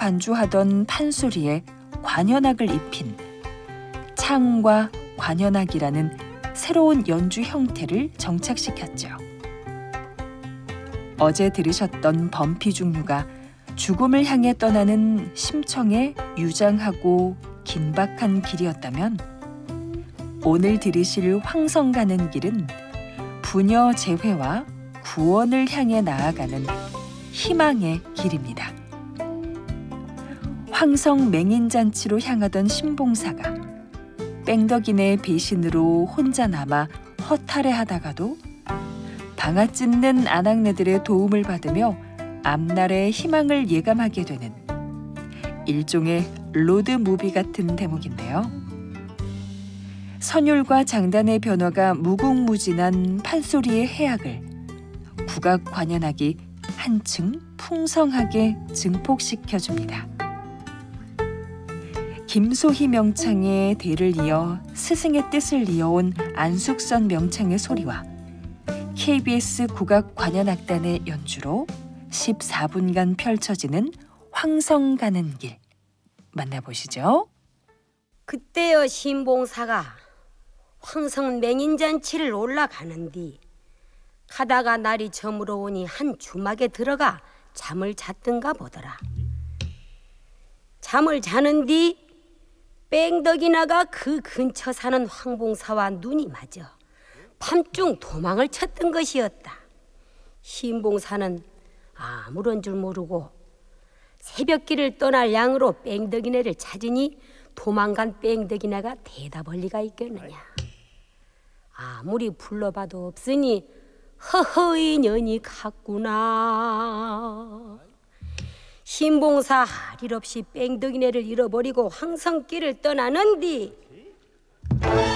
반주하던 판소리에 관현악을 입힌 창과 관현악이라는 새로운 연주 형태를 정착시켰죠. 어제 들으셨던 범피중류가 죽음을 향해 떠나는 심청의 유장하고 긴박한 길이었다면 오늘 들으실 황성 가는 길은 부녀 재회와 구원을 향해 나아가는 희망의 길입니다. 황성 맹인잔치로 향하던 신봉사가 뺑덕이네 배신으로 혼자 남아 허탈해하다가도 방아 찢는 아낙네들의 도움을 받으며 앞날의 희망을 예감하게 되는 일종의 로드무비 같은 대목인데요. 선율과 장단의 변화가 무궁무진한 판소리의 해악을 국악 관현악이 한층 풍성하게 증폭시켜줍니다. 김소희 명창의 대를 이어 스승의 뜻을 이어온 안숙선 명창의 소리와 KBS 국악 관현악단의 연주로 14분간 펼쳐지는 황성 가는 길 만나보시죠. 그때여 신봉사가 황성 맹인잔치를 올라가는디 가다가 날이 저물어 오니 한 주막에 들어가 잠을 잤던가 보더라. 잠을 자는디 뺑덕이나가 그 근처 사는 황봉사와 눈이 맞아 밤중 도망을 쳤던 것이었다. 신봉사는 아무런 줄 모르고 새벽길을 떠날 양으로 뺑덕이네를 찾으니 도망간 뺑덕이네가 대답할 리가 있겠느냐. 아무리 불러봐도 없으니 허허이 년이 갔구나. 신봉사 할 일 없이 뺑덕이네를 잃어버리고 황성길을 떠나는디